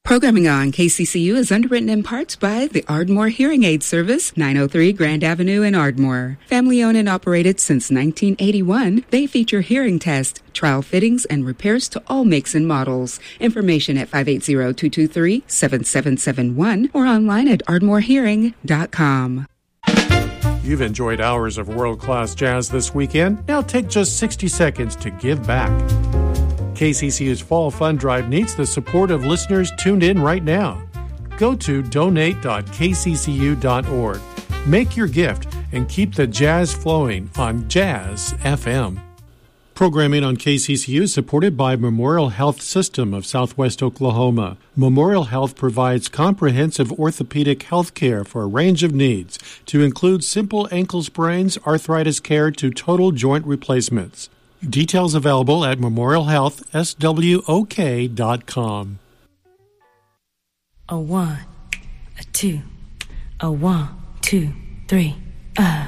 Programming on KCCU is underwritten in parts by the Ardmore Hearing Aid Service, 903 Grand Avenue in Ardmore. Family owned and operated since 1981, they feature hearing tests, trial fittings, and repairs to all makes and models. Information at 580-223-7771 or online at ardmorehearing.com. You've enjoyed hours of world-class jazz this weekend. Now take just 60 seconds to give back. KCCU's Fall Fund Drive needs the support of listeners tuned in right now. Go to donate.kccu.org. Make your gift and keep the jazz flowing on Jazz FM. Programming on KCCU is supported by Memorial Health System of Southwest Oklahoma. Memorial Health provides comprehensive orthopedic health care for a range of needs, to include simple ankle sprains, arthritis care to total joint replacements. Details available at memorialhealthswok.com. A 1, a 2, a 1, 2, 3,